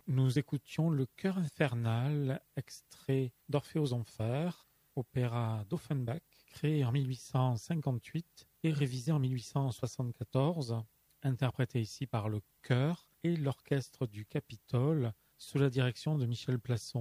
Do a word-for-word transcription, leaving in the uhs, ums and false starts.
nous écoutions le Chœur infernal, extrait d'Orphée aux Enfers, opéra d'Offenbach, créé en mille huit cent cinquante-huit et révisé en mille huit cent soixante-quatorze, interprété ici par le chœur et l'orchestre du Capitole sous la direction de Michel Plasson.